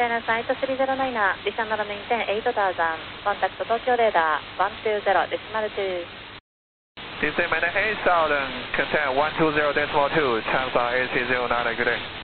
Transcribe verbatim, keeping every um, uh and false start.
antenna site three zero nine, decimal maintain eight thousand, contact Tokyo radar one two zero decimal two. Decimal eight thousand, contact one two zero decimal two, times on A C zero nine, good day.